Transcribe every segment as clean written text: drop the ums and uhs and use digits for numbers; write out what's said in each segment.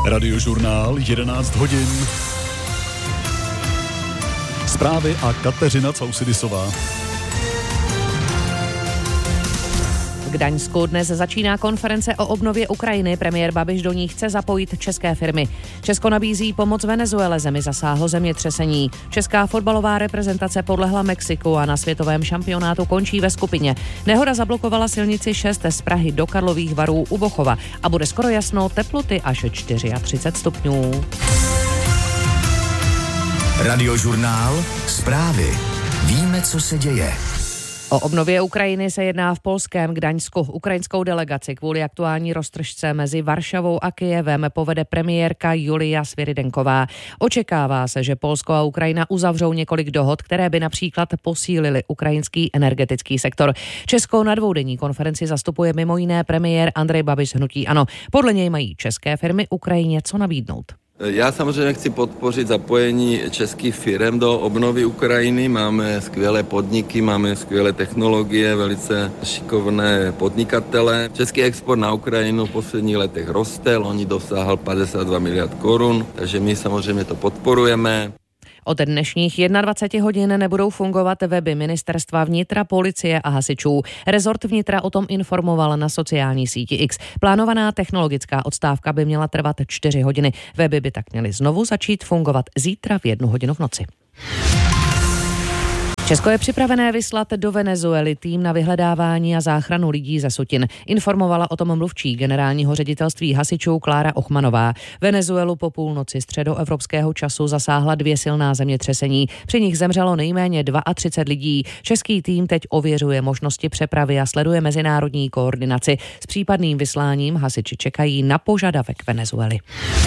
Radiožurnál 11 hodin. Zprávy a Kateřina Causidisová. V Gdaňsku dnes začíná konference o obnově Ukrajiny. Premiér Babiš do ní chce zapojit české firmy. Česko nabízí pomoc Venezuele, zemi zasáhlo zemětřesení. Česká fotbalová reprezentace podlehla Mexiku a na světovém šampionátu končí ve skupině. Nehoda zablokovala silnici 6 z Prahy do Karlových Varů u Bochova a bude skoro jasno, teploty až 34 stupňů. Radiožurnál, zprávy. Víme, co se děje. O obnově Ukrajiny se jedná v polském Gdaňsku. Ukrajinskou delegaci kvůli aktuální roztržce mezi Varšavou a Kyjevem povede premiérka Julia Svěrydenková. Očekává se, že Polsko a Ukrajina uzavřou několik dohod, které by například posílily ukrajinský energetický sektor. Česko na dvoudenní konferenci zastupuje mimo jiné premiér Andrej Babiš z hnutí ANO. Podle něj mají české firmy Ukrajině co nabídnout. Já samozřejmě chci podpořit zapojení českých firem do obnovy Ukrajiny. Máme skvělé podniky, máme skvělé technologie, velice šikovné podnikatele. Český export na Ukrajinu v posledních letech roste, loni dosáhl 52 miliard korun, takže my samozřejmě to podporujeme. Od dnešních 21 hodin nebudou fungovat weby Ministerstva vnitra, policie a hasičů. Rezort vnitra o tom informoval na sociální síti X. Plánovaná technologická odstávka by měla trvat 4 hodiny. Weby by tak měly znovu začít fungovat zítra v 1 hodinu v noci. Česko je připravené vyslat do Venezuely tým na vyhledávání a záchranu lidí ze sutin. Informovala o tom mluvčí generálního ředitelství hasičů Klára Ochmanová. Venezuelu po půlnoci středoevropského času zasáhla 2 silná zemětřesení. Při nich zemřelo nejméně 32 lidí. Český tým teď ověřuje možnosti přepravy a sleduje mezinárodní koordinaci. S případným vysláním hasiči čekají na požadavek Venezuely.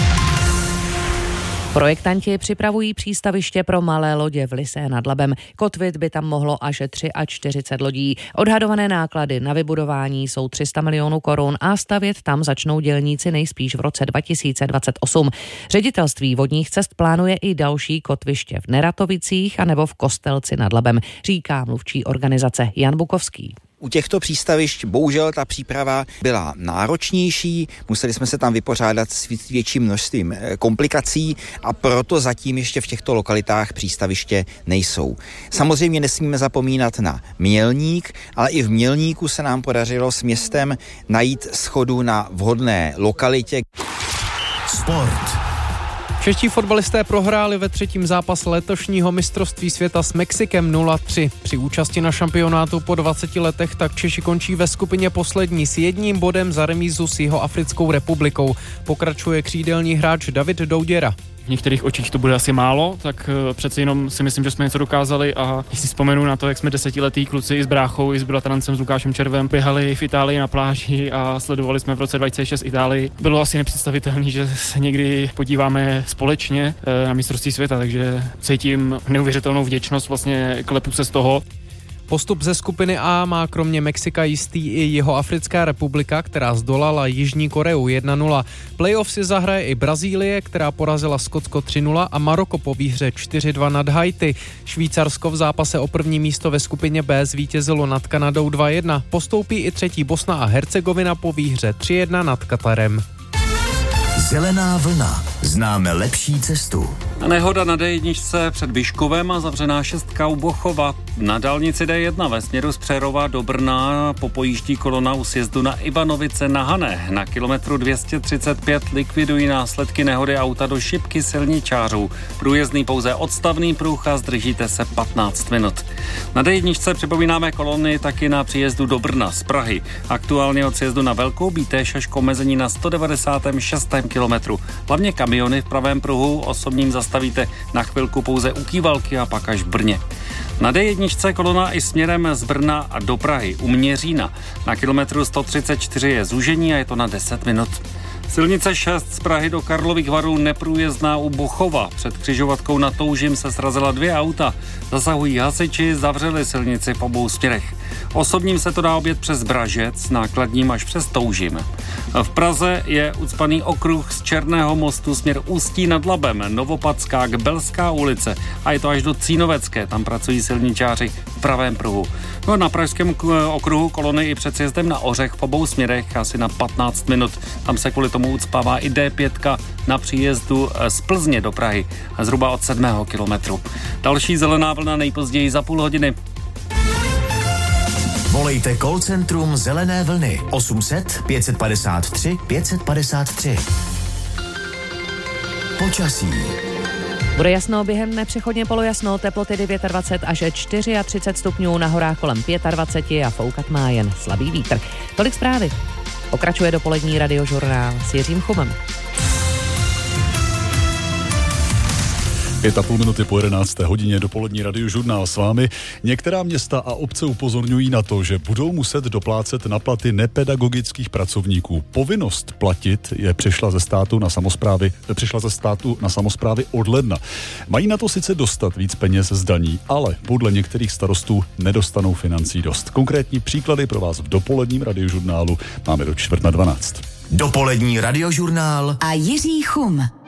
Projektanti připravují přístaviště pro malé lodě v Lysé nad Labem. Kotvit by tam mohlo až 43 lodí. Odhadované náklady na vybudování jsou 300 milionů korun a stavět tam začnou dělníci nejspíš v roce 2028. Ředitelství vodních cest plánuje i další kotviště v Neratovicích anebo v Kostelci nad Labem, říká mluvčí organizace Jan Bukovský. U těchto přístavišť bohužel ta příprava byla náročnější, museli jsme se tam vypořádat s větším množstvím komplikací a proto zatím ještě v těchto lokalitách přístaviště nejsou. Samozřejmě nesmíme zapomínat na Mělník, ale i v Mělníku se nám podařilo s městem najít shodu na vhodné lokalitě. Sport. Čeští fotbalisté prohráli ve 3. zápase letošního mistrovství světa s Mexikem 0-3. Při účasti na šampionátu po 20 letech tak Češi končí ve skupině poslední s 1 bodem za remízu s Jihoafrickou republikou. Pokračuje křídelní hráč David Douděra. V některých očích to bude asi málo, tak přece jenom si myslím, že jsme něco dokázali a když si vzpomenu na to, jak jsme 10letí kluci i s bráchou, i s bratrancem, s Lukášem Červem běhali v Itálii na pláži a sledovali jsme v roce 2006 Itálii. Bylo asi nepředstavitelné, že se někdy podíváme společně na mistrovství světa, takže cítím neuvěřitelnou vděčnost, vlastně klepu se z toho. Postup ze skupiny A má kromě Mexika jistý i Jihoafrická republika, která zdolala Jižní Koreu 1-0. Playoff si zahraje i Brazílie, která porazila Skotsko 3-0 a Maroko po výhře 4-2 nad Haiti. Švýcarsko v zápase o první místo ve skupině B zvítězilo nad Kanadou 2-1. Postoupí i třetí Bosna a Hercegovina po výhře 3-1 nad Katarem. Zelená vlna. Známe lepší cestu. Nehoda na D1 před Vyškovem a zavřená 6 u Bochova. Na dálnici D1 ve směru z Přerova do Brna popojíždí kolona u sjezdu na Ivanovice na Hané. Na kilometru 235 likvidují následky nehody auta do šipky silničářů. Průjezdný pouze odstavný pruh a zdržíte se 15 minut. Na D1 připomínáme kolony taky na příjezdu do Brna z Prahy. Aktuálně od sjezdu na Velkou Bíteš až k omezení na 196. kilometru. Hlavně kamiony v pravém pruhu, osobním zastavíte na chvilku pouze u Kývalky a pak až v Brně. Na D1 kolona i směrem z Brna a do Prahy u Měřína. Na kilometru 134 je zúžení a je to na 10 minut. Silnice 6 z Prahy do Karlových Varů neprůjezdná u Bochova. Před křižovatkou na Toužim se srazila 2 auta. Zasahují hasiči, zavřeli silnici v obou směrech. Osobním se to dá objet přes Bražec, nákladním až přes Toužim. V Praze je ucpaný okruh z Černého mostu směr Ústí nad Labem, Novopadská, Belská ulice a je to až do Cínovecké, tam pracují silničáři v pravém pruhu. No, na pražském okruhu kolony i před sjezdem na Ořech v obou směrech asi na 15 minut. Tam se kvůli tomu ucpává i D5 na příjezdu z Plzně do Prahy, zhruba od 7. kilometru. Další zelená vlna nejpozději za půl hodiny. Volejte call centrum Zelené vlny 800 553 553. Počasí. Bude jasno, během dne přechodně polojasno, teploty 29 až 34 stupňů, na horách kolem 25 a foukat má jen slabý vítr. Tolik zprávy. Pokračuje dopolední radiožurnál s Jiřím Chumem. 5,5 minuty po 11. hodině dopolední radiožurnál s vámi. Některá města a obce upozorňují na to, že budou muset doplácet na platy nepedagogických pracovníků. Povinnost platit přešla ze státu na samosprávy od ledna. Mají na to sice dostat víc peněz z daní, ale podle některých starostů nedostanou financí dost. Konkrétní příklady pro vás v dopoledním radiožurnálu máme do 11:45. Dopolední radiožurnál a Jiří Chum.